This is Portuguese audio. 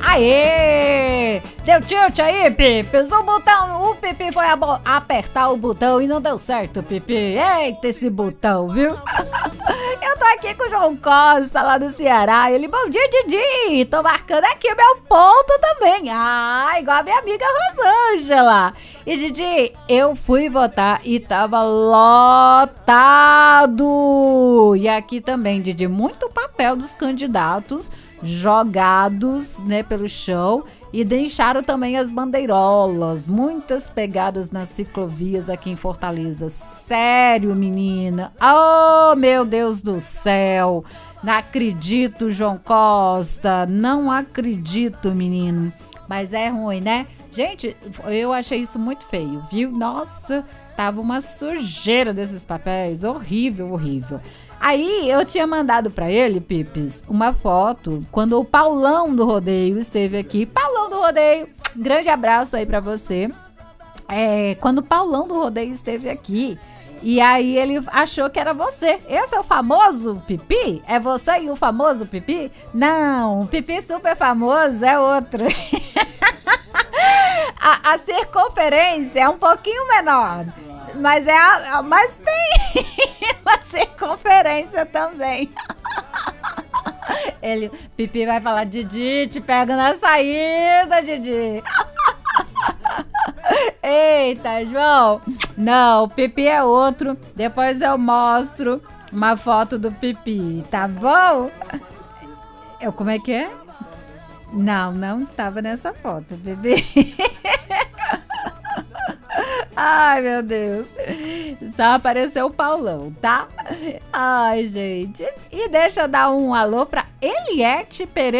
Aê! Deu tilt aí, Pipis? O Pipi foi apertar o botão e não deu certo, Pipi. Eita, esse botão, viu? Eu tô aqui com o João Costa, lá do Ceará. Ele, bom dia, Didi. Tô marcando aqui o meu ponto também. Igual a minha amiga Rosângela. E, Didi, eu fui votar e tava lotado. E aqui também, Didi, muito papel dos candidatos jogados, né, pelo chão, e deixaram também as bandeirolas, muitas pegadas nas ciclovias aqui em Fortaleza. Sério, menina? Oh, meu Deus do céu! Não acredito, João Costa, não acredito, menino. Mas é ruim, né? Gente, eu achei isso muito feio, viu? Nossa, tava uma sujeira desses papéis, horrível, horrível. Aí eu tinha mandado pra ele, Pipis, uma foto quando o Paulão do Rodeio esteve aqui. Paulão do Rodeio, grande abraço aí pra você. Quando o Paulão do Rodeio esteve aqui, e aí ele achou que era você. Esse é o famoso Pipi? É você e o famoso Pipi? Não, o Pipi super famoso é outro. A circunferência é um pouquinho menor. Mas tem uma circunferência também. Pipi vai falar, Didi, te pega na saída, Didi. Eita, João. Não, o Pipi é outro. Depois eu mostro uma foto do Pipi, tá bom? Como é que é? Não estava nessa foto, Pipi. Ai, meu Deus. Só apareceu o Paulão, tá? Ai, gente. E deixa eu dar um alô pra Eliette Pereira